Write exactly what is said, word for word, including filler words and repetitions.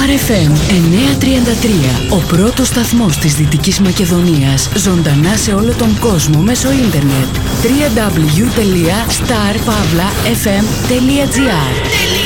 Star εφ εμ εννιακόσια τριάντα τρία, ο πρώτος σταθμός της Δυτικής Μακεδονίας, ζωντανά σε όλο τον κόσμο μέσω ίντερνετ. double-u double-u double-u τελεία star pavla f m τελεία g r